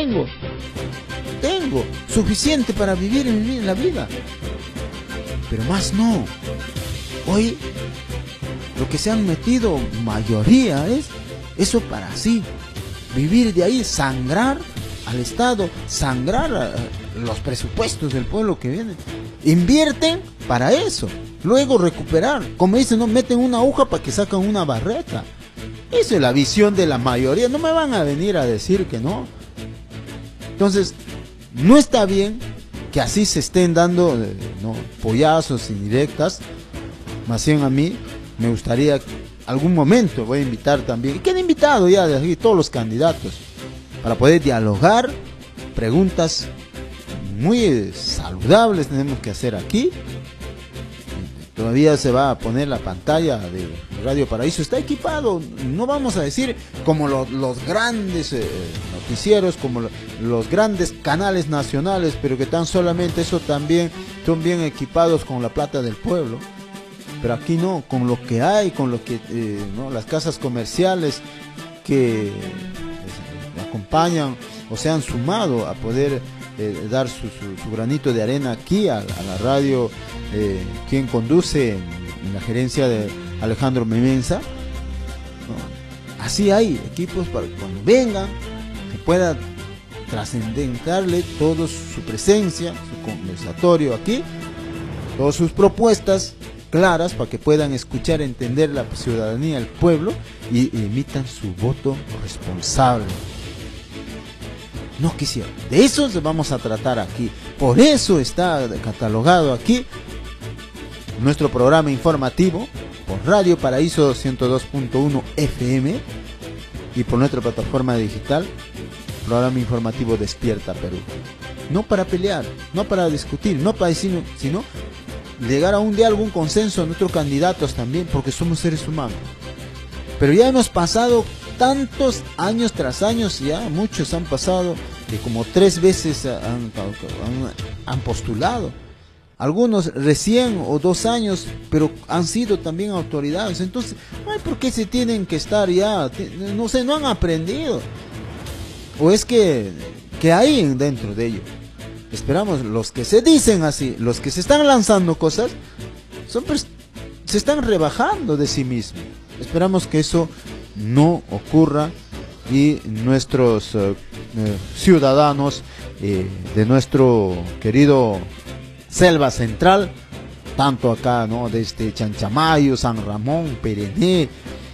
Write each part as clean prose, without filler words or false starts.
tengo suficiente para vivir en la vida, pero más no. Hoy lo que se han metido mayoría es eso, para así vivir de ahí, sangrar al Estado, sangrar a los presupuestos del pueblo que viene. Invierten para eso, luego recuperar, como dicen, no meten una aguja para que sacan una barreta. Esa es la visión de la mayoría, no me van a venir a decir que no. Entonces, no está bien que así se estén dando pollazos indirectas. Más bien, a mí me gustaría algún momento, voy a invitar también, y que han invitado ya de aquí todos los candidatos, para poder dialogar, preguntas muy saludables tenemos que hacer aquí. Todavía se va a poner la pantalla de Radio Paraíso, está equipado, no vamos a decir como los grandes noticieros, como los grandes canales nacionales, pero que tan solamente eso también son bien equipados con la plata del pueblo. Pero aquí no, con lo que hay, con lo que las casas comerciales que acompañan o se han sumado a poder dar su granito de arena aquí a la radio, quien conduce en la gerencia de Alejandro Memenza, ¿no? Así hay equipos para que cuando vengan se pueda trascendentarle toda su presencia, su conversatorio aquí, todas sus propuestas claras para que puedan escuchar, entender la ciudadanía, el pueblo, y emitan su voto responsable. No quisiera. De eso vamos a tratar aquí. Por eso está catalogado aquí nuestro programa informativo por Radio Paraíso 102.1 FM y por nuestra plataforma digital, programa informativo Despierta Perú. No para pelear, no para discutir, no para decir, sino llegar a un diálogo, un consenso a nuestros candidatos también, porque somos seres humanos. Pero ya hemos pasado tantos años tras años, ya muchos han pasado, que como 3 veces han postulado. Algunos recién o 2 años, pero han sido también autoridades. Entonces, no hay por qué se tienen que estar ya, no sé, no han aprendido. O es que hay dentro de ellos. Esperamos, los que se dicen así, los que se están lanzando cosas, se están rebajando de sí mismos. Esperamos que eso no ocurra y nuestros ciudadanos de nuestro querido Selva Central, tanto acá, ¿no? Desde Chanchamayo, San Ramón, Perené,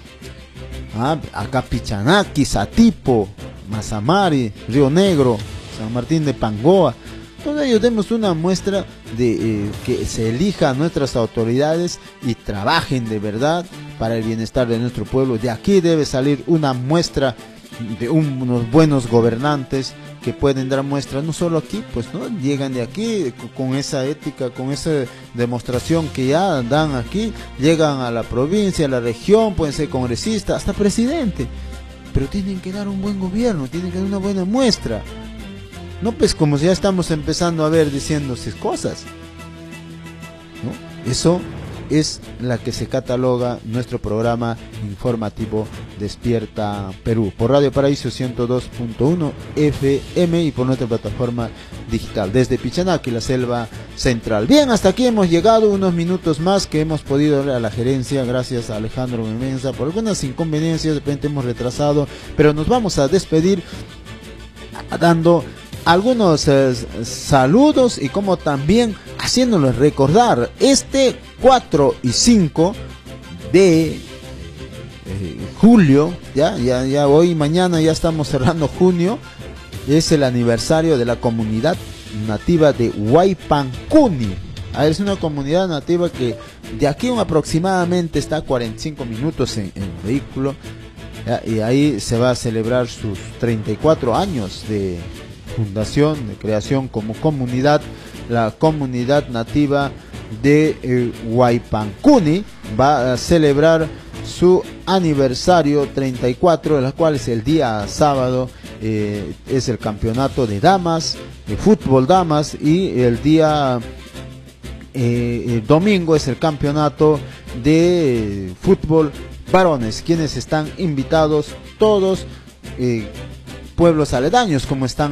acá Pichanaki, Satipo, Mazamari, Río Negro, San Martín de Pangoa, todos ellos demos una muestra de que se elija a nuestras autoridades y trabajen de verdad para el bienestar de nuestro pueblo. De aquí debe salir una muestra de unos buenos gobernantes que pueden dar muestra, no solo aquí, pues no llegan de aquí con esa ética, con esa demostración que ya dan aquí, llegan a la provincia, a la región, pueden ser congresistas, hasta presidente, pero tienen que dar un buen gobierno, tienen que dar una buena muestra. No, pues como ya estamos empezando a ver diciéndose cosas, ¿no? Eso es la que se cataloga nuestro programa informativo Despierta Perú, por Radio Paraíso 102.1 FM y por nuestra plataforma digital, desde Pichanaki, la Selva Central. Bien, hasta aquí hemos llegado, unos minutos más que hemos podido ver a la gerencia, gracias a Alejandro Memenza. Por algunas inconveniencias, de repente hemos retrasado, pero nos vamos a despedir dando algunos saludos y como también haciéndoles recordar este 4 y 5 de julio, ya hoy y mañana ya estamos cerrando junio, es el aniversario de la comunidad nativa de Waipancuni. Es una comunidad nativa que de aquí aproximadamente está a 45 minutos en vehículo, ¿ya? Y ahí se va a celebrar sus 34 años de fundación, de creación como comunidad. La comunidad nativa de Waipancuni va a celebrar su aniversario 34, de la cual es el día sábado, es el campeonato de damas, de fútbol damas, y el día domingo es el campeonato de fútbol varones, quienes están invitados todos pueblos aledaños, como están